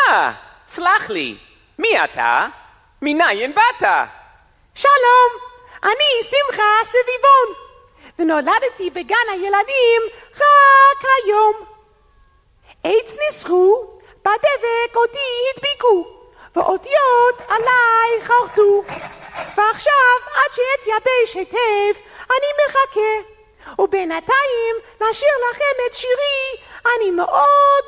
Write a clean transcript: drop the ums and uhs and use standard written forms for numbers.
סלח לי, מי אתה? מניין באת? שלום, אני שמחה סביבון, ונולדתי בגן הילדים רק היום. עץ ניסחו, בדבק אותי הדביקו, ואותיות עליי חרטו. ועכשיו עד שאתייבש היטב אני מחכה, ובינתיים לשיר לכם את שירי אני מאוד